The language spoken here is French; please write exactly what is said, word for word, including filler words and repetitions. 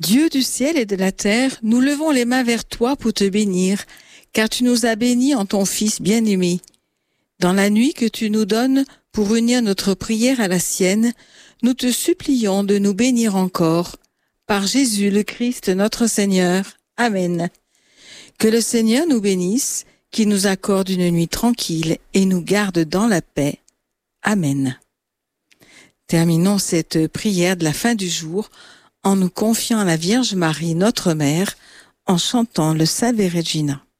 Dieu du ciel et de la terre, nous levons les mains vers toi pour te bénir, car tu nous as bénis en ton Fils bien-aimé. Dans la nuit que tu nous donnes pour unir notre prière à la sienne, nous te supplions de nous bénir encore. Par Jésus le Christ notre Seigneur. Amen. Que le Seigneur nous bénisse, qu'il nous accorde une nuit tranquille et nous garde dans la paix. Amen. Terminons cette prière de la fin du jour en nous confiant à la Vierge Marie, notre Mère, en chantant le Salve Regina.